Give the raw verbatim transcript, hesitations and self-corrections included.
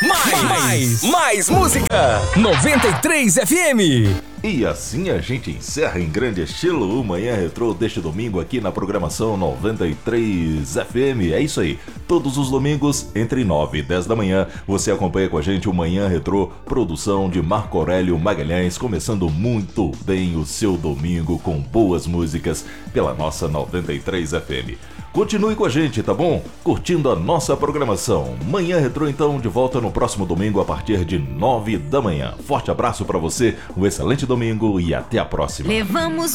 Mais, mais, mais música. noventa e três F M. E assim a gente encerra em grande estilo o Manhã Retrô deste domingo aqui na programação noventa e três F M. É isso aí, todos os domingos entre nove e dez da manhã você acompanha com a gente o Manhã Retrô, produção de Marco Aurélio Magalhães, começando muito bem o seu domingo com boas músicas pela nossa noventa e três F M. Continue com a gente, tá bom? Curtindo a nossa programação. Manhã Retrô, então, de volta no próximo domingo a partir de nove da manhã. Forte abraço pra você, um excelente domingo e até a próxima. Levamos